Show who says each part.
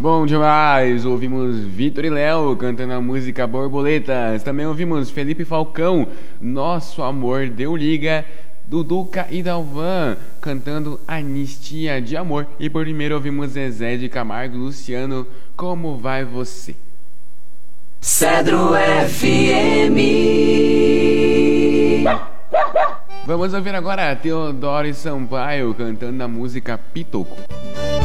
Speaker 1: Bom demais! Ouvimos Vitor e Léo cantando a música Borboletas. Também ouvimos Felipe Falcão, Nosso Amor Deu Liga. Duduca e Dalvan cantando Anistia de Amor. E por primeiro ouvimos Zezé de Camargo e Luciano, Como Vai Você?
Speaker 2: Cedro FM.
Speaker 1: Vamos ouvir agora Teodoro e Sampaio cantando a música Pitoco.